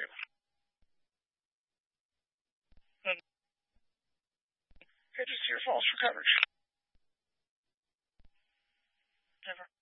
you. And hedges to your falls for coverage. Never.